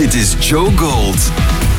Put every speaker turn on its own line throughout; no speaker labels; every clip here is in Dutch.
Dit is Joe Gold.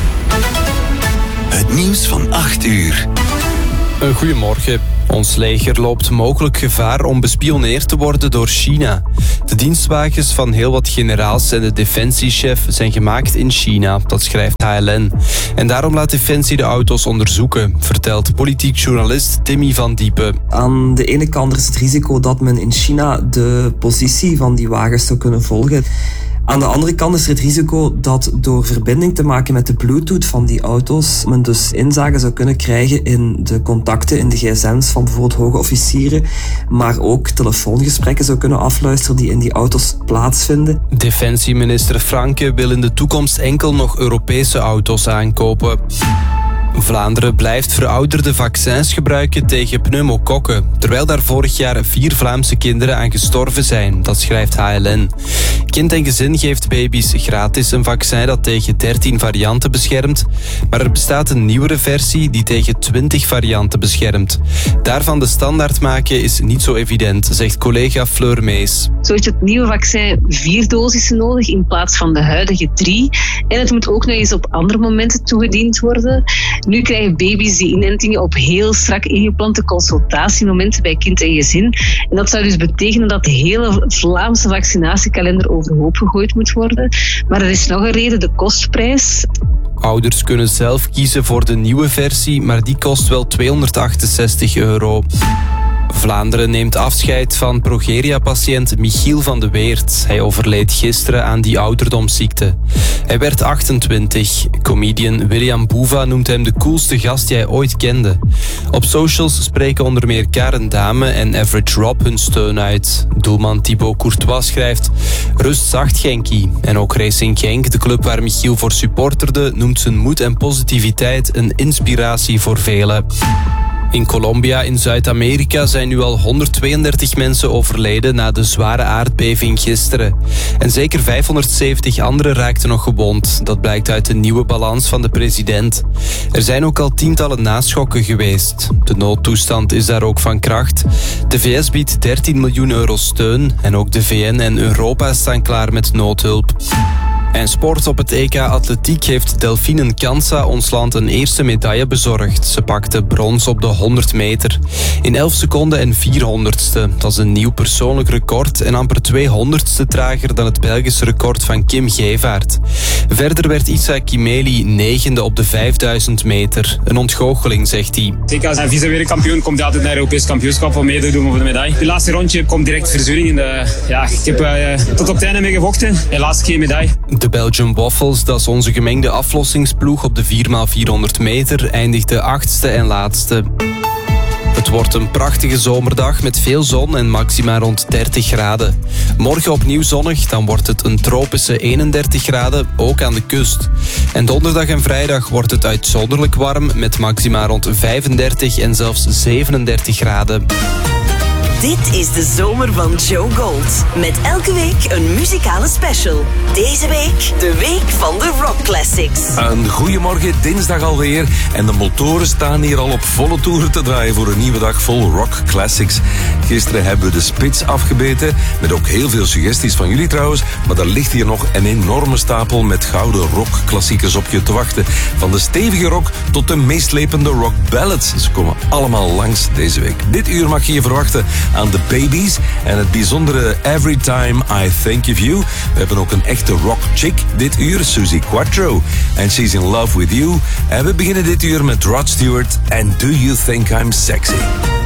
Het nieuws van 8 uur.
Goedemorgen. Ons leger loopt mogelijk gevaar om bespioneerd te worden door China. De dienstwagens van heel wat generaals en de defensiechef zijn gemaakt in China, dat schrijft HLN. En daarom laat Defensie de auto's onderzoeken, vertelt politiek journalist Timmy van Diepen.
Aan de ene kant is het risico dat men in China de positie van die wagens zou kunnen volgen. Aan de andere kant is er het risico dat door verbinding te maken met de Bluetooth van die auto's, men dus inzage zou kunnen krijgen in de contacten, in de gsm's van bijvoorbeeld hoge officieren, maar ook telefoongesprekken zou kunnen afluisteren die in die auto's plaatsvinden.
Defensieminister Franke wil in de toekomst enkel nog Europese auto's aankopen. Vlaanderen blijft verouderde vaccins gebruiken tegen pneumokokken, terwijl daar vorig jaar 4 Vlaamse kinderen aan gestorven zijn, dat schrijft HLN. Kind en Gezin geeft baby's gratis een vaccin dat tegen 13 varianten beschermt, maar er bestaat een nieuwere versie die tegen 20 varianten beschermt. Daarvan de standaard maken is niet zo evident, zegt collega Fleur Mees.
Zo heeft het nieuwe vaccin 4 dosissen nodig in plaats van de huidige 3. En het moet ook nog eens op andere momenten toegediend worden. Nu krijgen baby's die inentingen op heel strak ingeplante consultatiemomenten bij kind en gezin. En dat zou dus betekenen dat de hele Vlaamse vaccinatiekalender overhoop gegooid moet worden. Maar er is nog een reden, de kostprijs.
Ouders kunnen zelf kiezen voor de nieuwe versie, maar die kost wel €268. Vlaanderen neemt afscheid van progeria-patiënt Michiel van de Weert. Hij overleed gisteren aan die ouderdomsziekte. Hij werd 28. Comedian William Boeva noemt hem de coolste gast die hij ooit kende. Op socials spreken onder meer Karen Dame en Average Rob hun steun uit. Doelman Thibaut Courtois schrijft: rust zacht Genkie. En ook Racing Genk, de club waar Michiel voor supporterde, noemt zijn moed en positiviteit een inspiratie voor velen. In Colombia in Zuid-Amerika zijn nu al 132 mensen overleden na de zware aardbeving gisteren. En zeker 570 anderen raakten nog gewond. Dat blijkt uit de nieuwe balans van de president. Er zijn ook al tientallen naschokken geweest. De noodtoestand is daar ook van kracht. De VS biedt €13 miljoen steun en ook de VN en Europa staan klaar met noodhulp. En sport op het EK Atletiek heeft Delphine Kansa ons land een eerste medaille bezorgd. Ze pakte brons op de 100 meter. In 11 seconden en 400ste. Dat is een nieuw persoonlijk record en amper 200ste trager dan het Belgische record van Kim Gevaert. Verder werd Issa Kimeli 9e op de 5000 meter. Een ontgoocheling, zegt hij.
Ik als vice-wereldkampioen kom altijd naar het Europees kampioenschap om mee te doen voor de medaille. Het laatste rondje komt direct verzuring. Ik heb tot op het einde mee gevochten. Helaas geen medaille.
De Belgian Waffles, dat is onze gemengde aflossingsploeg op de 4x400 meter, eindigde 8ste en laatste. Het wordt een prachtige zomerdag met veel zon en maxima rond 30 graden. Morgen opnieuw zonnig, dan wordt het een tropische 31 graden, ook aan de kust. En donderdag en vrijdag wordt het uitzonderlijk warm met maxima rond 35 en zelfs 37 graden.
Dit is de zomer van Joe Gold. Met elke week een muzikale special. Deze week de week van de Rock Classics.
Een goeiemorgen, dinsdag alweer. En de motoren staan hier al op volle toeren te draaien voor een nieuwe dag vol Rock Classics. Gisteren hebben we de spits afgebeten. Met ook heel veel suggesties van jullie trouwens. Maar er ligt hier nog een enorme stapel met gouden rockklassiekers op je te wachten. Van de stevige rock tot de meeslepende rock ballads. Ze komen allemaal langs deze week. Dit uur mag je verwachten aan The Babies en het bijzondere Every Time I Think of You. We hebben ook een echte rock chick dit uur, Suzy Quattro. En She's in Love with You. En we beginnen dit uur met Rod Stewart en Do You Think I'm Sexy?